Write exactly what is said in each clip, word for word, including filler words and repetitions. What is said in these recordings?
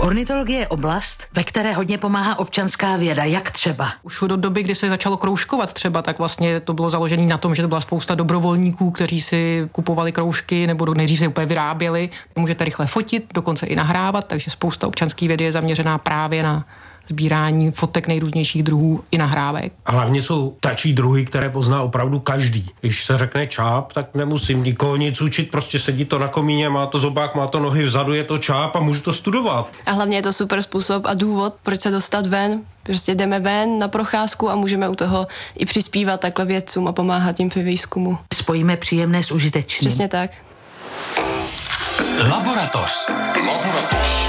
Ornitologie je oblast, ve které hodně pomáhá občanská věda. Jak třeba? Už do doby, kdy se začalo kroužkovat třeba, tak vlastně to bylo založené na tom, že to byla spousta dobrovolníků, kteří si kupovali kroužky nebo nejdřív si úplně vyráběli. Můžete rychle fotit, dokonce i nahrávat, takže spousta občanské vědy je zaměřená právě na sbírání fotek nejrůznějších druhů i nahrávek. A hlavně jsou ptačí druhy, které pozná opravdu každý. Když se řekne čáp, tak nemusím nikoho nic učit, prostě sedí to na komíně, má to zobák, má to nohy vzadu, je to čáp a můžu to studovat. A hlavně je to super způsob a důvod, proč se dostat ven. Prostě jdeme ven na procházku a můžeme u toho i přispívat takhle vědcům a pomáhat jim při výzkumu. Spojíme příjemné s užitečným. Přesně tak. Laboratoř. Laboratoř.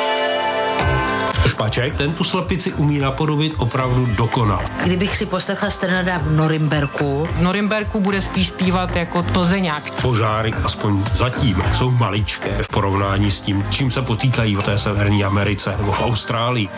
Špaček, ten tu slepici umí napodobit opravdu dokonale. Kdybych si poslechla Strnada v Norimberku. V Norimberku bude spíš zpívat jako Plzeňák. Požáry, aspoň zatím, jsou maličké v porovnání s tím, čím se potýkají v té Severní Americe nebo v Austrálii.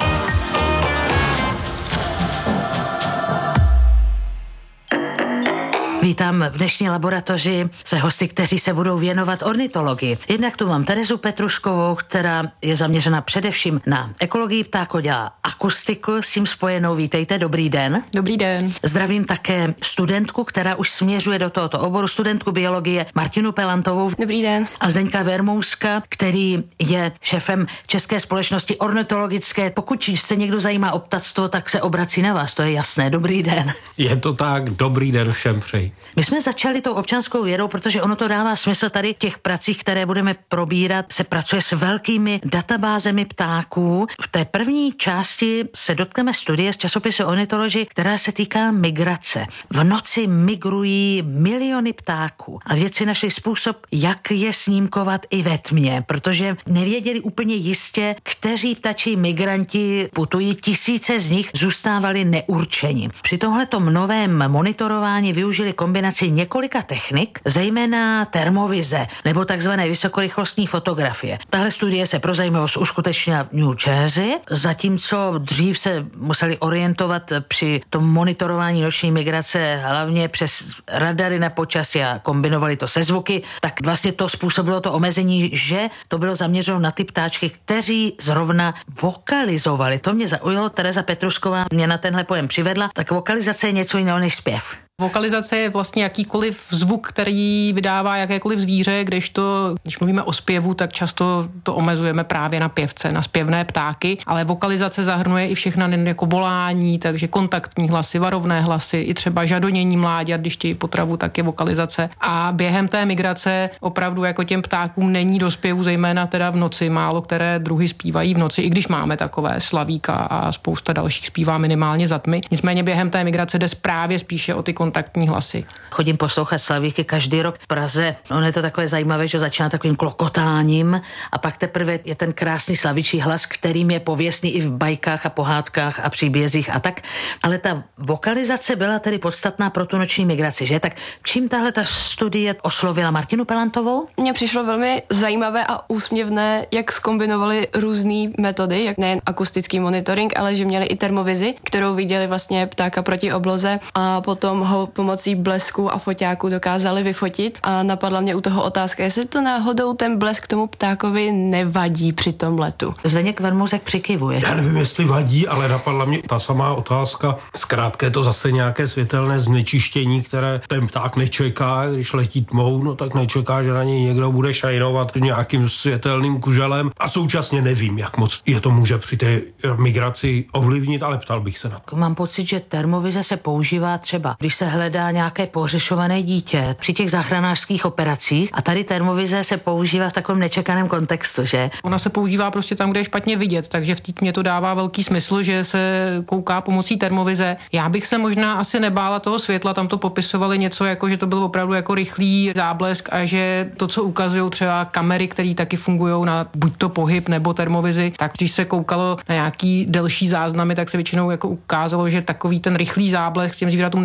Vítám v dnešní laboratoři své hosty, kteří se budou věnovat ornitologii. Jednak tu mám Terezu Petruškovou, která je zaměřena především na ekologii ptáků, dělá akustiku s tím spojenou. Vítejte, dobrý den. Dobrý den. Zdravím také studentku, která už směřuje do tohoto oboru, studentku biologie Martinu Pelantovou. Dobrý den. A Zdeňka Vermouska, který je šéfem České společnosti ornitologické. Pokud se někdo zajímá o ptactvo, tak se obrací na vás, to je jasné. Dobrý den. Je to tak, dobrý den všem přeji. My jsme začali tou občanskou vědou, protože ono to dává smysl tady v těch pracích, které budeme probírat, se pracuje s velkými databázemi ptáků. V té první části se dotkneme studie z časopisu Ornithology, která se týká migrace. V noci migrují miliony ptáků a vědci našli způsob, jak je snímkovat i ve tmě, protože nevěděli úplně jistě, kteří ptačí migranti putují, tisíce z nich zůstávali neurčeni. Při tomhletom novém monitorování využili kombinaci několika technik, zejména termovize nebo takzvané vysokorychlostní fotografie. Tahle studie se pro zajímavost uskutečnila v New Jersey, zatímco dřív se museli orientovat při tom monitorování noční migrace hlavně přes radary na počasí a kombinovali to se zvuky, tak vlastně to způsobilo to omezení, že to bylo zaměřeno na ty ptáčky, kteří zrovna vokalizovali. To mě zaujalo, Tereza Petrušková mě na tenhle pojem přivedla, tak vokalizace je něco jiného než zpěv. Vokalizace je vlastně jakýkoliv zvuk, který vydává jakékoliv zvíře, kdežto, když mluvíme o zpěvu, tak často to omezujeme právě na pěvce, na zpěvné ptáky, ale vokalizace zahrnuje i všechna jako volání, takže kontaktní hlasy, varovné hlasy, i třeba žadonění mláďat, když chtějí potravu, tak je vokalizace. A během té migrace opravdu jako těm ptákům není do zpěvu, zejména teda v noci, málo které druhy zpívají v noci, i když máme takové slavíka a spousta dalších zpívá minimálně za tmy. Nicméně během té migrace jde právě spíše o ty kontaktní hlasy. Chodím poslouchat slavíky každý rok v Praze. Ono je to takové zajímavé, že začíná takovým klokotáním a pak teprve je ten krásný slavičí hlas, kterým je pověstný i v bajkách a pohádkách a příbězích a tak. Ale ta vokalizace byla tedy podstatná pro tu noční migraci, že? Tak čím tahle ta studie oslovila Martinu Pelantovou? Mně přišlo velmi zajímavé a úsměvné, jak zkombinovali různé metody, jak nejen akustický monitoring, ale že měli i termovizi, kterou viděli vlastně ptáka proti obloze a potom ho pomocí blesku a foťáku dokázali vyfotit a napadla mě u toho otázka, jestli to náhodou ten blesk tomu ptákovi nevadí při tom letu. Zdeněk Vermousek přikivuje. Já nevím, jestli vadí, ale napadla mě ta samá otázka. Zkrátka je to zase nějaké světelné znečištění, které ten pták nečeká, když letí tmou, no tak nečeká, že na něj někdo bude šajnovat nějakým světelným kuželem a současně nevím, jak moc je to může při té migraci ovlivnit, ale ptal bych se na to. Mám pocit, že termovize se používá třeba, když se hledá nějaké pohřešované dítě při těch záchranářských operacích a tady termovize se používá v takovém nečekaném kontextu, že? Ona se používá prostě tam, kde je špatně vidět, takže v té tmě to dává velký smysl, že se kouká pomocí termovize. Já bych se možná asi nebála toho světla, tam to popisovali něco jako, že to byl opravdu jako rychlý záblesk a že to, co ukazují třeba kamery, které taky fungují na buď to pohyb nebo termovizi, tak když se koukalo na nějaký delší záznamy, tak se většinou jako ukázalo, že takový ten rychlý záblesk těm zvířatům nevadí,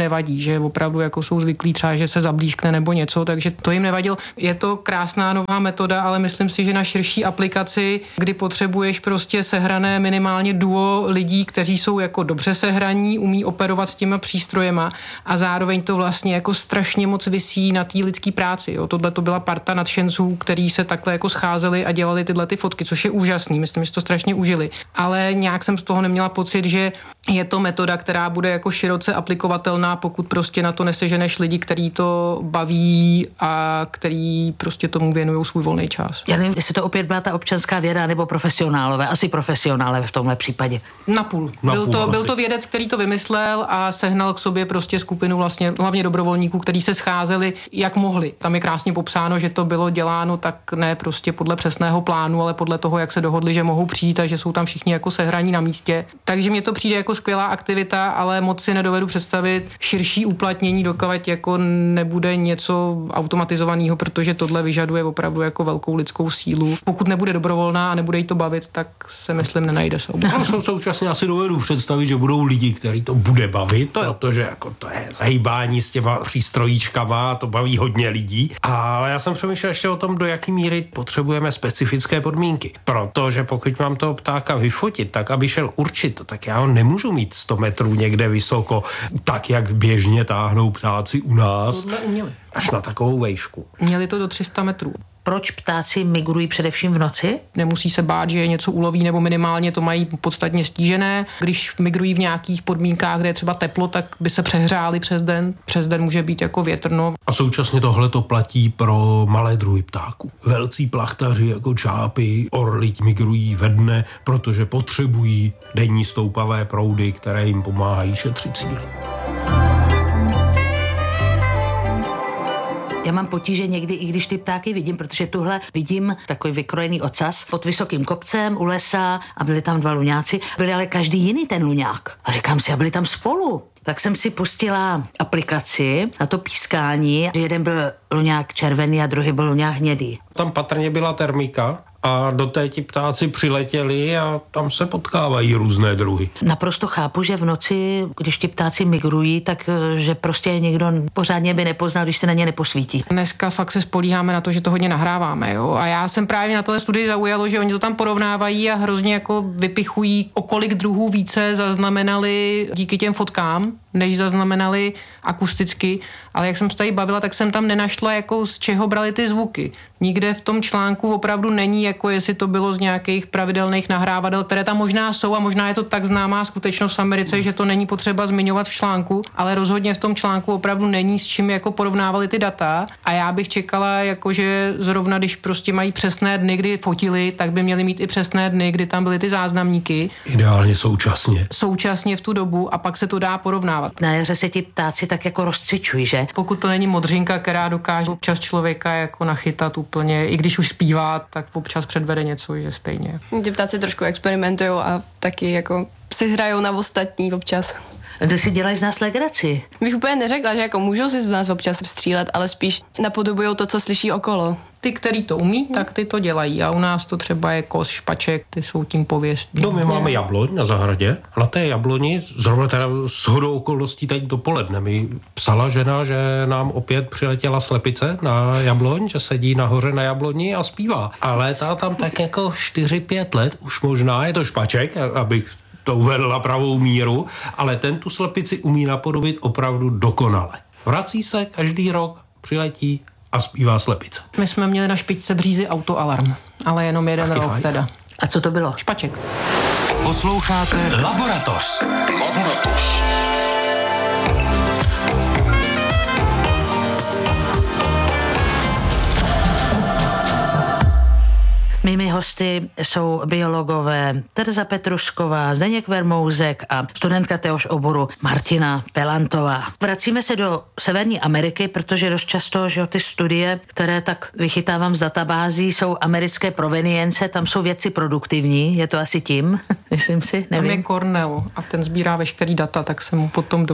že opravdu jako jsou zvyklí třeba, že se zablízkne nebo něco, takže to jim nevadilo. Je to krásná nová metoda, ale myslím si, že na širší aplikaci, kdy potřebuješ prostě sehrané minimálně duo lidí, kteří jsou jako dobře sehraní, umí operovat s těma přístrojema a zároveň to vlastně jako strašně moc visí na té lidské práci. Jo. Tohle to byla parta nadšenců, který se takhle jako scházeli a dělali tyhle ty fotky, což je úžasný, myslím, že to strašně užili. Ale nějak jsem z toho neměla pocit, že je to metoda, která bude jako široce aplikovatelná, pokud prostě na to neseženeš lidi, který to baví a který prostě tomu věnují svůj volný čas. Já nevím, jestli to opět byla ta občanská věda nebo profesionálové, asi profesionálové v tomhle případě. Napůl. Na byl, půl to, asi. byl to vědec, který to vymyslel a sehnal k sobě prostě skupinu vlastně hlavně dobrovolníků, kteří se scházeli jak mohli. Tam je krásně popsáno, že to bylo děláno tak ne prostě podle přesného plánu, ale podle toho, jak se dohodli, že mohou přijít a že jsou tam všichni jako sehraní na místě. Takže mně to přijde jako skvělá aktivita, ale moc si nedovedu představit širší uplatnění, dokud jako nebude něco automatizovaného, protože tohle vyžaduje opravdu jako velkou lidskou sílu. Pokud nebude dobrovolná a nebude jí to bavit, tak se myslím nenajde se. No, současně asi dovedu představit, že budou lidi, který to bude bavit, to protože jako to je zahýbání s těma přístrojíčkama, to baví hodně lidí. Ale já jsem přemýšlel ještě o tom, do jaký míry potřebujeme specifické podmínky. Protože pokud mám toho ptáka vyfotit, tak aby šel určit, tak já ho nemůžu mít sto metrů někde vysoko, tak jak běžně táhnou ptáci u nás. Tohle uměli. Až na takovou vejšku. Měli to do tři sta metrů. Proč ptáci migrují především v noci? Nemusí se bát, že je něco uloví, nebo minimálně to mají podstatně stížené. Když migrují v nějakých podmínkách, kde je třeba teplo, tak by se přehřáli přes den. Přes den může být jako větrno. A současně tohle to platí pro malé druhy ptáků. Velcí plachtaři jako čápy, orly migrují ve dne, protože potřebují denní stoupavé proudy, které jim pomáhají šetřit síly. Já mám potíže někdy, i když ty ptáky vidím, protože tuhle vidím takový vykrojený ocas pod vysokým kopcem u lesa a byli tam dva luňáci. Byli ale každý jiný ten luňák. A říkám si, a byli tam spolu. Tak jsem si pustila aplikaci na to pískání. Jeden byl luňák červený a druhý byl luňák hnědý. Tam patrně byla termika a do té ti ptáci přiletěli a tam se potkávají různé druhy. Naprosto chápu, že v noci, když ti ptáci migrují, tak že prostě někdo pořádně by nepoznal, když se na ně neposvítí. Dneska fakt se spolíháme na to, že to hodně nahráváme, jo. A já jsem právě na téhle studii zaujalo, že oni to tam porovnávají a hrozně jako vypichují, o kolik druhů více zaznamenali díky těm fotkám, než zaznamenali akusticky, ale jak jsem se tady bavila, tak jsem tam nenašla, jako z čeho brali ty zvuky. Nikde v tom článku opravdu není, jako jestli to bylo z nějakých pravidelných nahrávadel, které tam možná jsou a možná je to tak známá skutečnost v Americe, že to není potřeba zmiňovat v článku, ale rozhodně v tom článku opravdu není s čím jako porovnávali ty data a já bych čekala, jako že zrovna když prostě mají přesné dny, kdy fotili, tak by měli mít i přesné dny, kdy tam byly ty záznamníky. Ideálně současně. Současně v tu dobu a pak se to dá porovnávat. Na jaře se ti ptáci tak jako rozcvičují, že? Pokud to není modřinka, která dokáže občas člověka jako nachytat úplně, i když už zpívá, tak občas předvede něco, že stejně. Ty ptáci trošku experimentují a taky jako si hrajou na ostatní občas. Ty si dělají z nás legraci. Bych úplně neřekla, že jako můžou si z nás občas střílet, ale spíš napodobujou to, co slyší okolo. Ty, který to umí, tak ty to dělají. A u nás to třeba je kos, špaček, ty jsou tím pověstní. No, my máme jabloň na zahradě. Na té jabloni, zrovna teda shodou okolností teď dopoledne, mi psala žena, že nám opět přiletěla slepice na jabloň, že sedí nahoře na jabloni a zpívá. A létá tam tak jako čtyři pět let, už možná je to špaček, abych to uvedl na pravou míru, ale ten tu slepici umí napodobit opravdu dokonale. Vrací se každý rok, přiletí a zpívá slepice. My jsme měli na špičce břízy autoalarm, ale jenom jeden Taky rok fajn. teda. A co to bylo? Špaček. Posloucháte Laboratoř. Laboratoř. Mými hosty jsou biologové Tereza Petrušková, Zdeněk Vermouzek a studentka téhož oboru Martina Pelantová. Vracíme se do Severní Ameriky, protože dost často, že ty studie, které tak vychytávám z databází, jsou americké provenience, tam jsou věci produktivní, je to asi tím, myslím si, Tam je nevím. Cornell a ten sbírá veškerý data, tak se mu potom dobře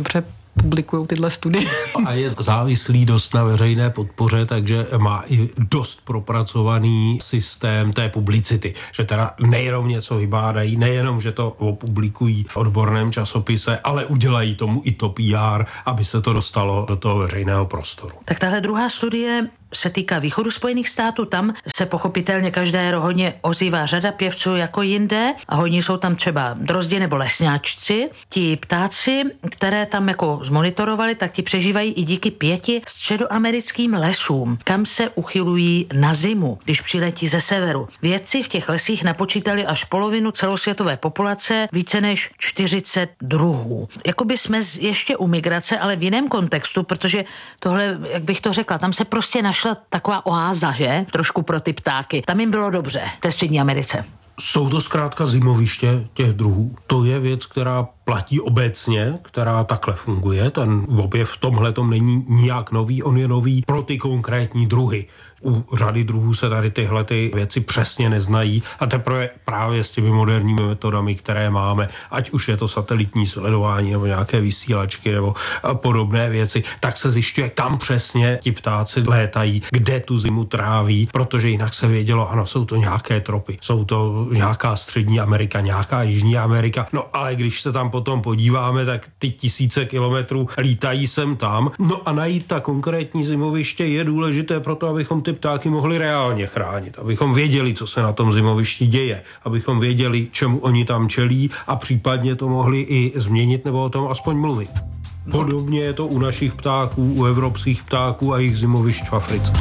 publikují tyhle studie. A je závislý dost na veřejné podpoře, takže má i dost propracovaný systém té publicity, že teda nejenom něco vybádají, nejenom, že to opublikují v odborném časopise, ale udělají tomu i to P R, aby se to dostalo do toho veřejného prostoru. Tak tahle druhá studie se týká východu Spojených států, tam se pochopitelně každé hodně ozývá řada pěvců jako jinde a hodně jsou tam třeba drozdi nebo lesňáčci. Ti ptáci, které tam jako zmonitorovali, tak ti přežívají i díky pěti středoamerickým lesům, kam se uchylují na zimu, když přiletí ze severu. Vědci v těch lesích napočítali až polovinu celosvětové populace, více než čtyřicet druhů. Jakoby jsme ještě u migrace, ale v jiném kontextu, protože tohle, jak bych to řekla, tam se prostě našla taková oáza, že? Trošku pro ty ptáky. Tam jim bylo dobře, v té Střední Americe. Jsou to zkrátka zimoviště těch druhů. To je věc, která platí obecně, která takhle funguje. Ten objev v tomhletom není nijak nový, on je nový pro ty konkrétní druhy. U řady druhů se tady tyhle ty věci přesně neznají a teprve právě s těmi moderními metodami, které máme, ať už je to satelitní sledování nebo nějaké vysílačky nebo podobné věci, tak se zjišťuje, kam přesně ti ptáci létají, kde tu zimu tráví, protože jinak se vědělo, ano, jsou to nějaké tropy, jsou to nějaká Střední Amerika, nějaká Jižní Amerika, no ale když se tam potom podíváme, tak ty tisíce kilometrů lítají sem tam, no a najít ta konkrétní zimoviště je důležité proto, abychom ty ptáky mohli reálně chránit, abychom věděli, co se na tom zimovišti děje, abychom věděli, čemu oni tam čelí a případně to mohli i změnit nebo o tom aspoň mluvit. Podobně je to u našich ptáků, u evropských ptáků a jejich zimovišť v Africe.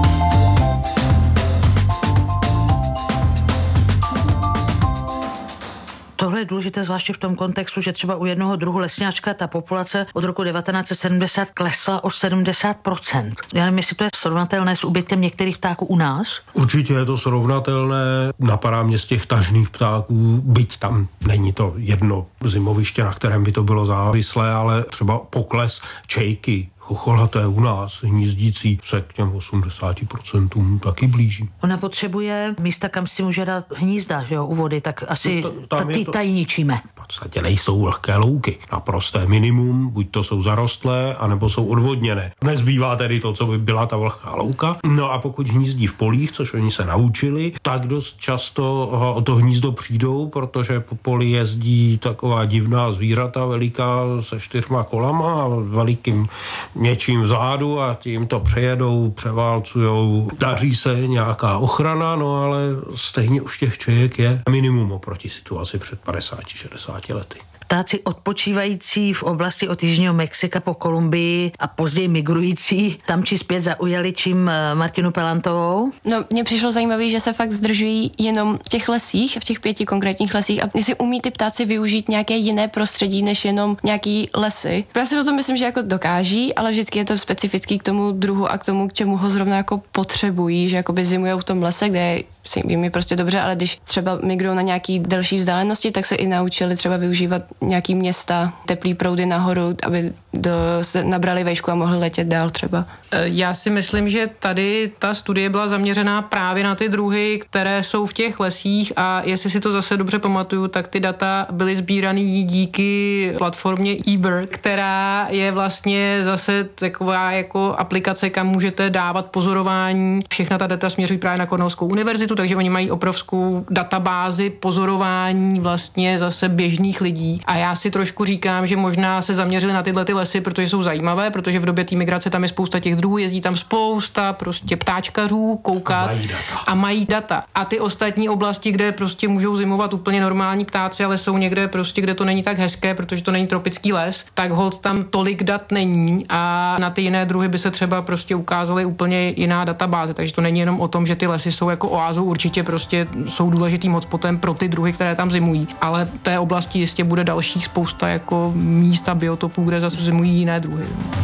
Tohle je důležité zvláště v tom kontextu, že třeba u jednoho druhu lesňáčka ta populace od roku devatenáct set sedmdesát klesla o sedmdesát procent. Já nevím, jestli to je srovnatelné s úbytkem některých ptáků u nás? Určitě je to srovnatelné. Napadá mě z těch tažných ptáků, byť tam není to jedno zimoviště, na kterém by to bylo závislé, ale třeba pokles čejky, chocholaté u nás, hnízdící, se k těm osmdesáti procentům taky blíží. Ona potřebuje místa, kam si může dát hnízda, že jo, u vody, tak asi no to, ty to... tady ničíme. V podstatě nejsou vlhké louky. Naprosté minimum, buď to jsou zarostlé, anebo jsou odvodněné. Nezbývá tedy to, co by byla ta vlhká louka. No a pokud hnízdí v polích, což oni se naučili, tak dost často o to hnízdo přijdou, protože po poli jezdí taková divná zvířata veliká se čtyřma kolama a velikým něčím vzadu a tím to přejedou, převálcujou, daří se nějaká ochrana, no ale stejně už těch čejek je minimum oproti situaci před padesáti šedesáti lety. Ptáci odpočívající v oblasti od Jižního Mexika po Kolumbii a později migrující tam či zpět zaujali čím Martinu Pelantovou? No, mně přišlo zajímavé, že se fakt zdržují jenom v těch lesích, v těch pěti konkrétních lesích a jestli umí ty ptáci využít nějaké jiné prostředí, než jenom nějaký lesy. Já si o tom myslím, že jako dokáží, ale vždycky je to specifický k tomu druhu a k tomu, k čemu ho zrovna jako potřebují, že jakoby zimujou v tom lese, kde si jim je prostě dobře, ale když třeba migrují na nějaký delší vzdálenosti, tak se i naučili třeba využívat nějaký města, teplý proudy nahoru, aby do, se nabrali vejšku a mohli letět dál třeba. Já si myslím, že tady ta studie byla zaměřená právě na ty druhy, které jsou v těch lesích a jestli si to zase dobře pamatuju, tak ty data byly sbíraný díky platformě eBird, která je vlastně zase taková jako aplikace, kam můžete dávat pozorování. Všechna ta data směřují právě na Cornellskou univerzitu, takže oni mají obrovskou databázi pozorování vlastně zase běžných lidí. A já si trošku říkám, že možná se zaměřili na tyhle ty lesy, protože jsou zajímavé, protože v době té migrace tam je spousta těch druhů, jezdí tam spousta prostě ptáčkařů koukat a mají data. A mají data. A ty ostatní oblasti, kde prostě můžou zimovat úplně normální ptáci, ale jsou někde prostě, kde to není tak hezké, protože to není tropický les, tak holt tam tolik dat není a na ty jiné druhy by se třeba prostě ukázaly úplně jiná databáze. Takže to není jenom o tom, že ty lesy jsou jako oázou, určitě prostě jsou důležitým hotspotem pro ty druhy, které tam zimují, ale té oblasti jistě bude dalších spousta jako místa biotopů, kde zase zimují jiné druhy.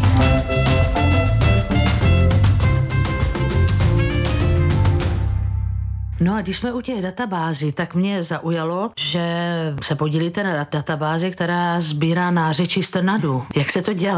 No a když jsme u těch databází, tak mě zaujalo, že se podílíte na databázi, která sbírá nářečí z Trnadu. Jak se to dělá?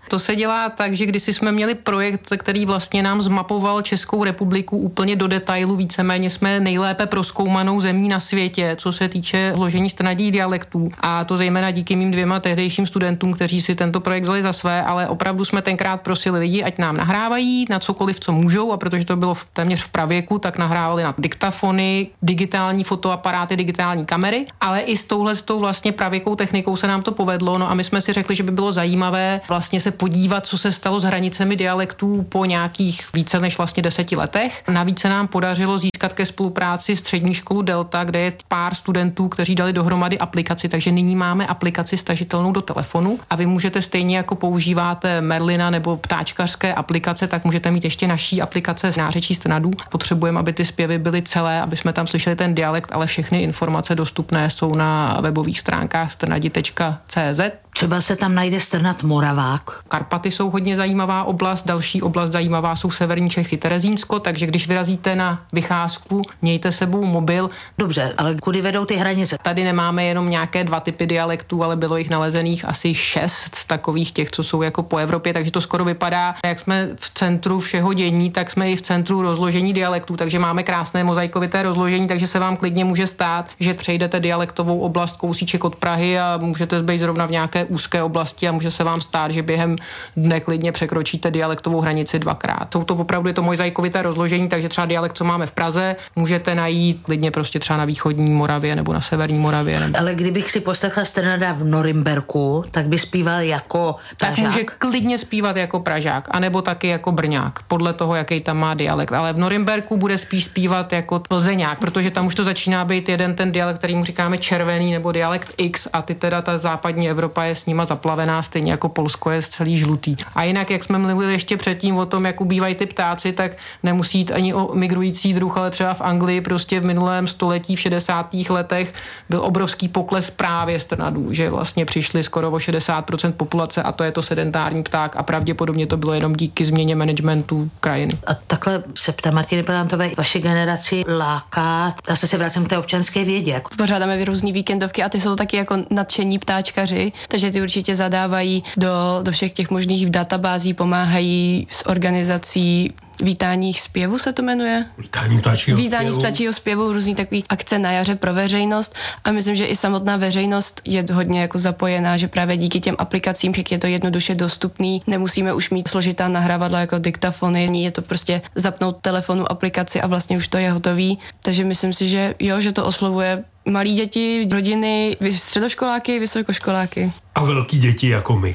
To se dělá tak, že kdysi jsme měli projekt, který vlastně nám zmapoval Českou republiku úplně do detailu, víceméně jsme nejlépe prozkoumanou zemí na světě, co se týče složení strnadích dialektů. A to zejména díky mým dvěma tehdejším studentům, kteří si tento projekt vzali za své, ale opravdu jsme tenkrát prosili lidi, ať nám nahrávají na cokoliv, co můžou, a protože to bylo v, téměř v pravěku, tak nahrávali na diktafony, digitální fotoaparáty, digitální kamery, ale i s touhle s tou vlastně pravěkou technikou se nám to povedlo. No a my jsme si řekli, že by bylo zajímavé vlastně se podívat, co se stalo s hranicemi dialektů po nějakých více než vlastně deseti letech. Navíc se nám podařilo získat ke spolupráci střední školu Delta, kde je pár studentů, kteří dali dohromady aplikaci, takže nyní máme aplikaci stažitelnou do telefonu a vy můžete stejně jako používáte Merlina nebo ptáčkařské aplikace, tak můžete mít ještě naší aplikace z nářečí strnadů. Potřebujeme, aby ty zpěvy byly celé, aby jsme tam slyšeli ten dialekt, ale všechny informace dostupné jsou na webových stránkách strnadi tečka cé zet. Třeba se tam najde Strnad Moravák. Karpaty jsou hodně zajímavá oblast, další oblast zajímavá jsou severní Čechy, Terezínsko, takže když vyrazíte na vycházku, mějte sebou mobil. Dobře, ale kudy vedou ty hranice? Tady nemáme jenom nějaké dva typy dialektů, ale bylo jich nalezených asi šest z takových těch, co jsou jako po Evropě, takže to skoro vypadá, jak jsme v centru všeho dění, tak jsme i v centru rozložení dialektů, takže máme krásné mozaikovité rozložení, takže se vám klidně může stát, že přejdete dialektovou oblast kousíček od Prahy a můžete být zrovna v nějaké úzké oblasti a může se vám stát, že během dne klidně překročíte dialektovou hranici dvakrát. Jsou to opravdu je to mozaikovité rozložení, takže třeba dialekt, co máme v Praze, můžete najít klidně prostě třeba na východní Moravě nebo na severní Moravě. Nebo... Ale kdybych si poslechla Strnada v Norimberku, tak by zpíval jako Pražák? Tak může klidně zpívat jako Pražák, anebo taky jako Brňák, podle toho, jaký tam má dialekt. Ale v Norimberku bude spíš zpívat jako Plzeňák, protože tam už to začíná být jeden ten dialekt, který mu říkáme červený nebo dialekt X a ty teda ta západní Evropa je s nima zaplavená, stejně jako Polsko je celý žlutý. A jinak, jak jsme mluvili ještě předtím o tom, jak ubývají ty ptáci, tak nemusí jít ani o migrující druh, ale třeba v Anglii prostě v minulém století, v šedesátých letech byl obrovský pokles právě strnadů, že vlastně přišli skoro o šedesát procent populace a to je to sedentární pták a pravděpodobně to bylo jenom díky změně managementu krajiny. A takhle se ptá Martiny Pelantové, vaši generaci láká, zase se vracím k té občanské vědě. Jako... Pořádáme různý víkendovky a ty jsou taky jako nadšení ptáčkaři, takže ty určitě zadávají do, do všech těch možných databází, pomáhají s organizací Vítání zpěvu se to jmenuje? Vítání ptačího zpěvu. Vítání ptačího zpěvu, různý takový akce na jaře pro veřejnost a myslím, že i samotná veřejnost je hodně jako zapojená, že právě díky těm aplikacím, jak je to jednoduše dostupný, nemusíme už mít složitá nahrávadla jako diktafony, je to prostě zapnout telefonu aplikaci a vlastně už to je hotový. Takže myslím si, že jo, že to oslovuje malí děti, rodiny, středoškoláky, vysokoškoláky. A velký děti jako my.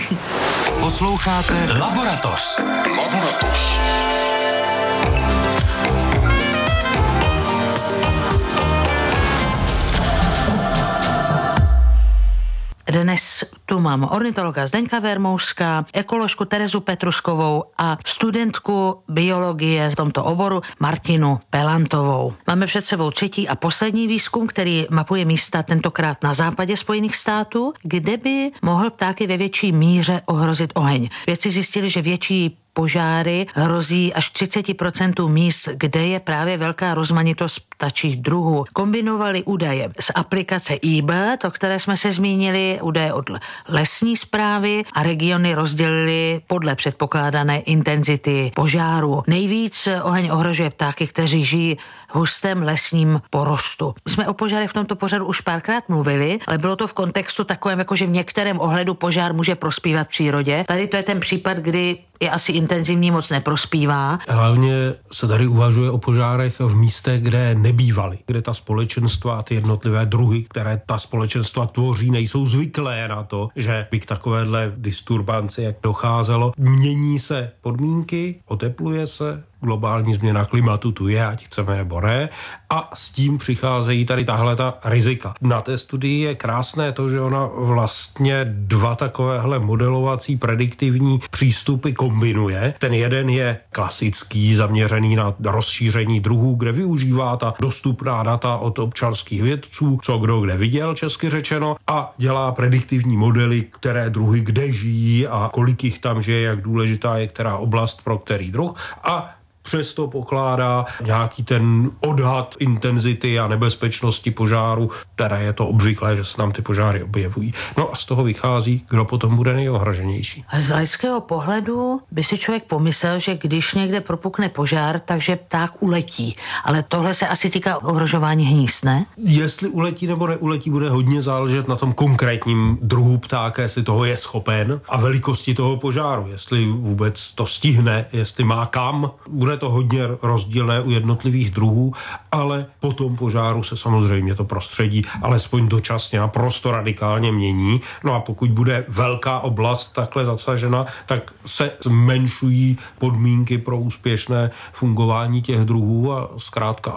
Posloucháte Laboratoř. Laboratoř. Dnes tu mám ornitologa Zdeňka Vermouska, ekoložku Terezu Petruskovou a studentku biologie v tomto oboru Martinu Pelantovou. Máme před sebou třetí a poslední výzkum, který mapuje místa tentokrát na západě Spojených států, kde by mohl ptáky ve větší míře ohrozit oheň. Vědci zjistili, že větší požáry hrozí až třicet procent míst, kde je právě velká rozmanitost ptačích druhů. Kombinovali údaje z aplikace eBird, o které jsme se zmínili, údaje od lesní správy a regiony rozdělili podle předpokládané intenzity požáru. Nejvíc oheň ohrožuje ptáky, kteří žijí v hustém lesním porostu. My jsme o požárech v tomto pořadu už párkrát mluvili, ale bylo to v kontextu takovém, jako že v některém ohledu požár může prospívat přírodě. Tady to je ten případ, kdy je asi intenzivní, moc neprospívá. Hlavně se tady uvažuje o požárech v místech, kde nebývaly, kde ta společenstva a ty jednotlivé druhy, které ta společenstva tvoří, nejsou zvyklé na to, že by k takovéhle disturbanci jak docházelo. Mění se podmínky, otepluje se, globální změna klimatu tu je, ať chceme nebo ne, a s tím přicházejí tady tahle ta rizika. Na té studii je krásné to, že ona vlastně dva takovéhle modelovací prediktivní přístupy kombinuje. Ten jeden je klasický, zaměřený na rozšíření druhů, kde využívá ta dostupná data od občanských vědců, co kdo kde viděl, česky řečeno, a dělá prediktivní modely, které druhy kde žijí a kolik jich tam žije, jak důležitá je která oblast pro který druh. A přesto pokládá nějaký ten odhad intenzity a nebezpečnosti požáru, které je to obvyklé, že se nám ty požáry objevují. No a z toho vychází, kdo potom bude nejohroženější. Z laického pohledu by si člověk pomyslel, že když někde propukne požár, takže pták uletí. Ale tohle se asi týká ohrožování hnízd, ne? Jestli uletí nebo neuletí, bude hodně záležet na tom konkrétním druhu ptáka, jestli toho je schopen a velikosti toho požáru, jestli vůbec to stihne, jestli má kam. Bude to hodně rozdílné u jednotlivých druhů, ale po tom požáru se samozřejmě to prostředí alespoň dočasně naprosto radikálně mění. No a pokud bude velká oblast takhle zasažena, tak se zmenšují podmínky pro úspěšné fungování těch druhů a zkrátka